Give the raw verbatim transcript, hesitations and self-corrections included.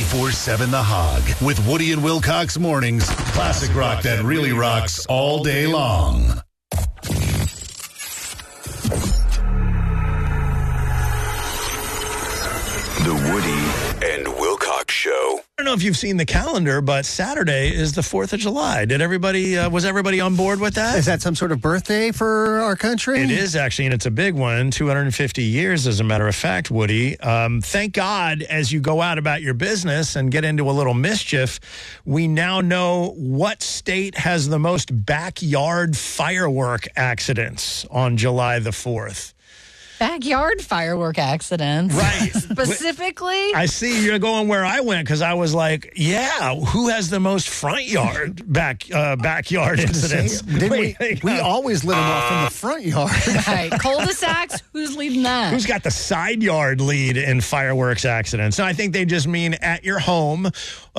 twenty-four seven The Hog with Woody and Wilcox mornings. Classic rock that really rocks all day long. The Woody and Wilcox Show. I don't know if you've seen the calendar, but Saturday is the fourth of July. Did everybody, uh, was everybody on board with that? Is that some sort of birthday for our country? It is actually, and it's a big one, two hundred fifty years, as a matter of fact, Woody. Um, thank God, as you go out about your business and get into a little mischief, we now know what state has the most backyard firework accidents on July the fourth. Backyard firework accidents. Right. Specifically? I see you're going where I went because I was like, yeah, who has the most front yard back uh, backyard incidents? Didn't we, we always lit them off in the front yard. Right. Cul-de-sacs, who's leading that? Who's got the side yard lead in fireworks accidents? No, I think they just mean at your home